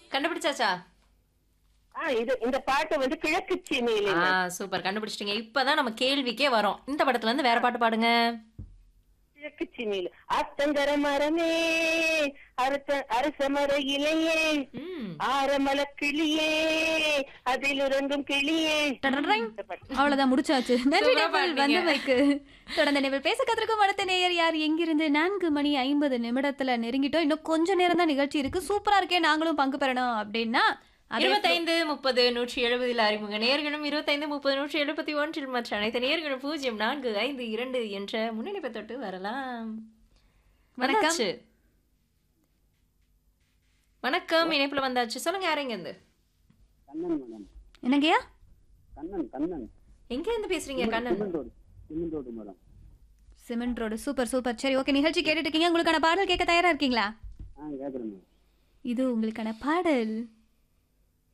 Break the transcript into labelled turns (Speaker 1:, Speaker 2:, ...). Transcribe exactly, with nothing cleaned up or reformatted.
Speaker 1: கண்டுபிடிச்சாச்சா?
Speaker 2: ஆ இது இந்த பாட்டு வந்து கிழக்கு சீமையில
Speaker 1: ஆ சூப்பர் கண்டுபிடிச்சிட்டீங்க. இப்பதான் நம்ம கேள்விக்கே வரோம். இந்த படத்துல இருந்து வேற பாட்டு பாடுங்க.
Speaker 2: கிழக்கு சீமையில ஆத்தங்கர மரமே அரச அரச மர இலையே
Speaker 1: ம்.
Speaker 2: ஆரமல கிளியே அதில் உறங்கும் கிளியே.
Speaker 3: டடடடங். அவ்வளவுதான் முடிச்சாச்சு. நன்றி
Speaker 1: சூப்பரா
Speaker 3: நேபிள்
Speaker 1: பாடுனீங்க.
Speaker 3: வந்தமைக்கு. தொடர்ந்து நேபிள் பேச கத்திருக்கும் அடுத்த நேயர் யார் எங்கிருந்து நான்கு மணி ஐம்பது நிமிடத்துல நெருங்கிட்டோம். இன்னும் கொஞ்ச நேரம் தான் நிகழ்ச்சி இருக்கு. சூப்பரா இருக்கே நாங்களும் பங்கு பெறணும் அப்படின்னா அதே
Speaker 1: இருபத்தைந்து முப்பது நூற்றி எழுபதில் அறிமுக நேர்களும் இருபத்தைந்து முப்பது நூற்றி எழுபத்தி ஒன்றில் மற்ற அனைத்து நேர்களும் பூஜ்ஜியம் நான்கு ஐந்து இரண்டு என்ற முன்னிலைப்பை தொட்டு வரலாம்.
Speaker 3: வணக்கம்.
Speaker 1: வந்தாச்சு. வணக்கம் இணைப்புல வந்தாச்சு. சொல்லுங்க யாரைங்க இருந்து?
Speaker 4: கண்ணன் மேடம்.
Speaker 3: என்னங்கய்யா?
Speaker 4: கண்ணன் கண்ணன்
Speaker 1: எங்க இருந்து பேசுறீங்க Kannan?
Speaker 4: Cement road cement road madam.
Speaker 3: Cement road super super. சரி ஓகே, நிகழ்ச்சி கேட்டுட்டு இருக்கீங்க. உங்களுக்கான பாடல் கேட்க தயாரா இருக்கீங்களா?
Speaker 4: ஆ கேட்குறேன் மேடம்.
Speaker 3: இது உங்களுக்கான பாடல்.